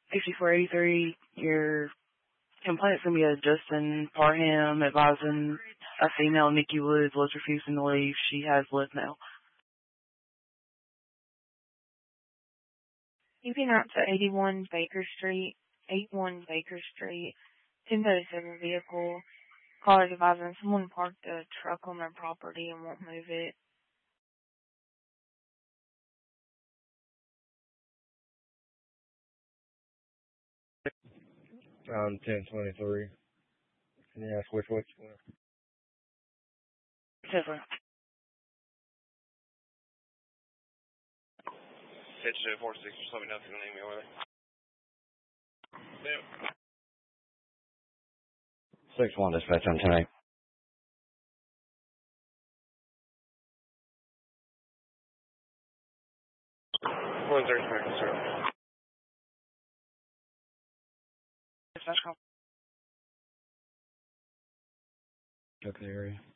6483, your complaint's going to be a Justin Parham advising a female, Nikki Woods, was refusing to leave. She has left now. You've been out to 81 Baker Street, 1037 vehicle. Caller advising someone parked a truck on their property and won't move it. 1023. Can you ask which one? 10 Pitch 246, just let me know if you need me over there. Yep. 6-1 dispatch on 10-8. 130, sir. Dispatch call. Check the area.